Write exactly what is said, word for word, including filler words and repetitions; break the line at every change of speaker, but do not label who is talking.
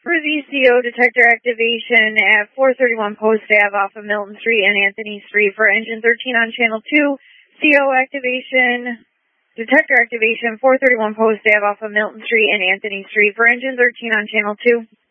For the C O detector activation at four thirty-one Post Ave off of Milton Street and Anthony Street for engine thirteen on channel two. C O activation, detector activation, four thirty-one Post Ave off of Milton Street and Anthony Street for engine thirteen on channel two.